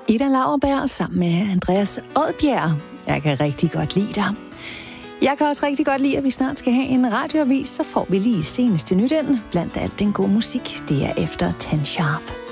Ida Lauerberg sammen med Andreas Odbjerg. Jeg kan rigtig godt lide dig. Jeg kan også rigtig godt lide, at vi snart skal have en radioavis, så får vi lige seneste nyt ind. Blandt alt den gode musik, det er efter 10 Sharp.